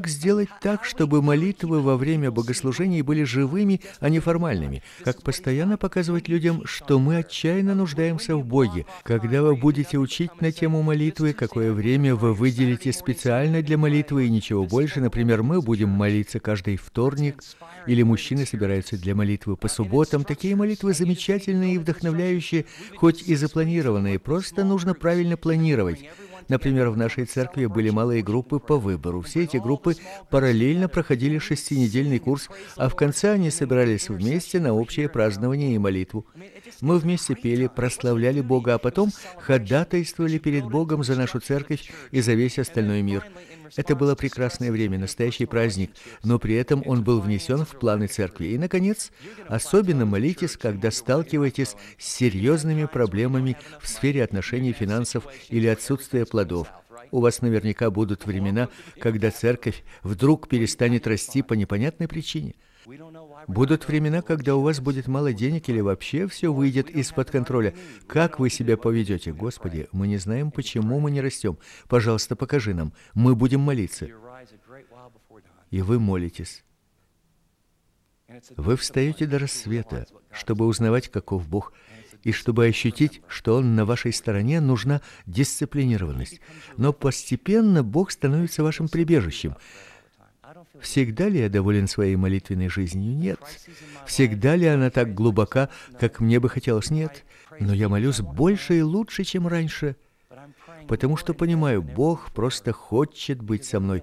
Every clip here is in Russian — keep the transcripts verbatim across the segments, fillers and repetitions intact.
сделать так, чтобы молитвы во время богослужений были живыми, а не формальными? Как постоянно показывать людям, что мы отчаянно нуждаемся в Боге? Когда вы будете учить на тему молитвы, какое время вы выделите специально для молитвы и ничего больше? Например, мы будем молиться каждый вторник, или мужчины собираются для молитвы по субботам. Такие молитвы замечательные и вдохновляющие, хоть и запланированные. Просто нужно правильно планировать. Например, в нашей церкви были малые группы по выбору. Все эти группы параллельно проходили шестинедельный курс, а в конце они собирались вместе на общее празднование и молитву. Мы вместе пели, прославляли Бога, а потом ходатайствовали перед Богом за нашу церковь и за весь остальной мир. Это было прекрасное время, настоящий праздник, но при этом он был внесен в планы церкви. И, наконец, особенно молитесь, когда сталкиваетесь с серьезными проблемами в сфере отношений, финансов или отсутствия плодов. У вас наверняка будут времена, когда церковь вдруг перестанет расти по непонятной причине. Будут времена, когда у вас будет мало денег или вообще все выйдет из-под контроля. Как вы себя поведете? Господи, мы не знаем, почему мы не растем. Пожалуйста, покажи нам. Мы будем молиться. И вы молитесь. Вы встаете до рассвета, чтобы узнавать, каков Бог, и чтобы ощутить, что Он на вашей стороне, нужна дисциплинированность. Но постепенно Бог становится вашим прибежищем. Всегда ли я доволен своей молитвенной жизнью? Нет. Всегда ли она так глубока, как мне бы хотелось? Нет. Но я молюсь больше и лучше, чем раньше, потому что понимаю, Бог просто хочет быть со мной.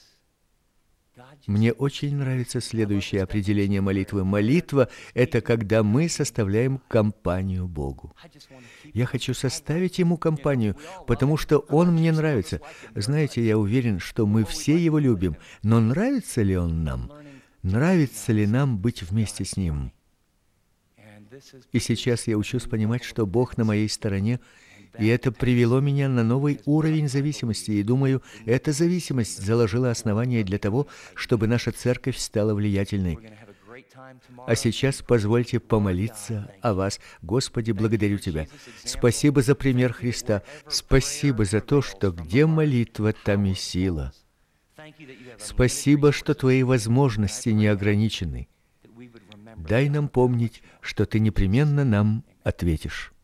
Мне очень нравится следующее определение молитвы. Молитва — это когда мы составляем компанию Богу. Я хочу составить Ему компанию, потому что Он мне нравится. Знаете, я уверен, что мы все Его любим, но нравится ли Он нам? Нравится ли нам быть вместе с Ним? И сейчас я учусь понимать, что Бог на моей стороне, и это привело меня на новый уровень зависимости. И думаю, эта зависимость заложила основание для того, чтобы наша церковь стала влиятельной. А сейчас позвольте помолиться о вас. Господи, благодарю Тебя. Спасибо за пример Христа. Спасибо за то, что где молитва, там и сила. Спасибо, что Твои возможности не ограничены. Дай нам помнить, что Ты непременно нам ответишь.